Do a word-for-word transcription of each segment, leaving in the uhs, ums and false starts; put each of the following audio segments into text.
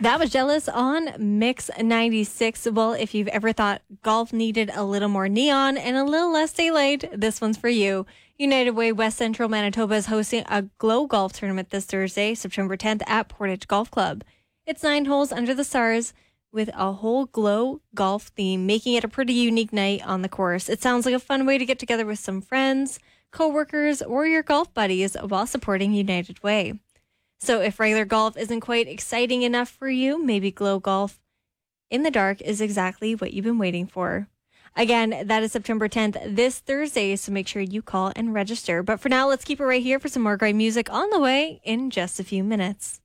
That was Jealous on Mix ninety-six. Well, if you've ever thought golf needed a little more neon and a little less daylight, this one's for you. United Way West Central Manitoba is hosting a Glow Golf tournament this Thursday, September tenth at Portage Golf Club. It's nine holes under the stars with a whole Glow Golf theme, making it a pretty unique night on the course. It sounds like a fun way to get together with some friends, co-workers, or your golf buddies while supporting United Way. So if regular golf isn't quite exciting enough for you, maybe Glow Golf in the dark is exactly what you've been waiting for. Again, that is September tenth, this Thursday, so make sure you call and register. But for now, let's keep it right here for some more great music on the way in just a few minutes.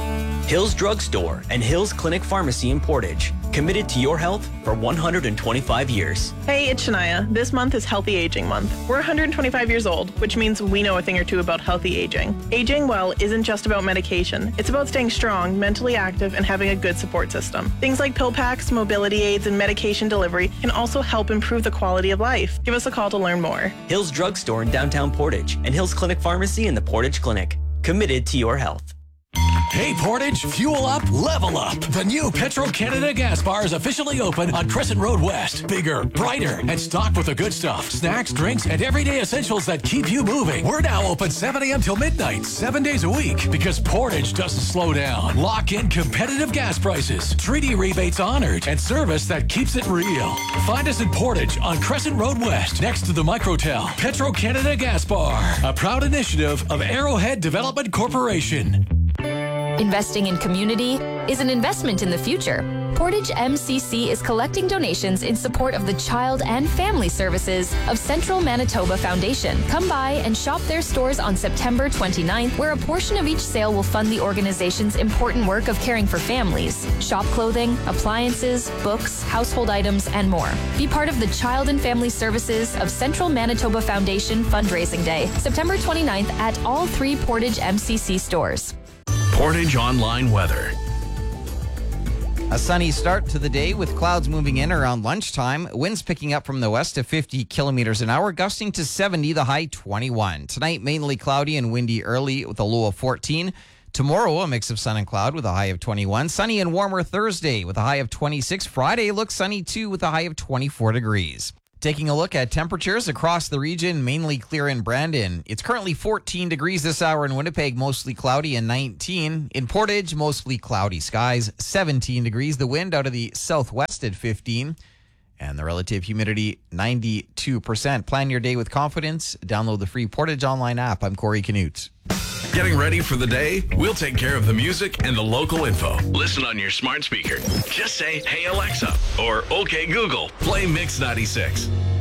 Hills Drug Store and Hills Clinic Pharmacy in Portage. Committed to your health for one hundred twenty-five years. Hey, it's Shania. This month is Healthy Aging Month. We're one hundred twenty-five years old, which means we know a thing or two about healthy aging. Aging well isn't just about medication. It's about staying strong, mentally active, and having a good support system. Things like pill packs, mobility aids, and medication delivery can also help improve the quality of life. Give us a call to learn more. Hills Drug Store in downtown Portage and Hills Clinic Pharmacy in the Portage Clinic. Committed to your health. Hey Portage, fuel up, level up. The new Petro-Canada gas bar is officially open on Crescent Road West. Bigger, brighter, and stocked with the good stuff. Snacks, drinks, and everyday essentials that keep you moving. We're now open seven a.m. till midnight, seven days a week. Because Portage doesn't slow down. Lock in competitive gas prices, treaty rebates honored, and service that keeps it real. Find us in Portage on Crescent Road West, next to the Microtel. Petro-Canada Gas Bar, a proud initiative of Arrowhead Development Corporation. Investing in community is an investment in the future. Portage M C C is collecting donations in support of the Child and Family Services of Central Manitoba Foundation. Come by and shop their stores on September twenty-ninth, where a portion of each sale will fund the organization's important work of caring for families. Shop clothing, appliances, books, household items, and more. Be part of the Child and Family Services of Central Manitoba Foundation Fundraising Day, September twenty-ninth at all three Portage M C C stores. Portage Online Weather. A sunny start to the day with clouds moving in around lunchtime. Winds picking up from the west to fifty kilometers an hour, gusting to seventy, the high twenty-one. Tonight, mainly cloudy and windy early with a low of fourteen. Tomorrow, a mix of sun and cloud with a high of twenty-one. Sunny and warmer Thursday with a high of twenty-six. Friday looks sunny too with a high of twenty-four degrees. Taking a look at temperatures across the region, mainly clear in Brandon. It's currently fourteen degrees this hour in Winnipeg, mostly cloudy, and nineteen. In Portage, mostly cloudy skies, seventeen degrees. The wind out of the southwest at fifteen. And the relative humidity, ninety-two percent. Plan your day with confidence. Download the free Portage Online app. I'm Corey Canute. Getting ready for the day? We'll take care of the music and the local info. Listen on your smart speaker. Just say, "Hey Alexa," or "Okay Google, play Mix ninety-six."